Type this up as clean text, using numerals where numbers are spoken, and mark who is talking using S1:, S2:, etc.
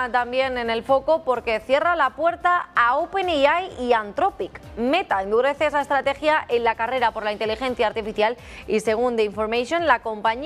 S1: está también en el foco porque cierra la puerta a OpenAI y Anthropic. Meta endurece esa estrategia en la carrera por la inteligencia artificial y según The Information, la compañía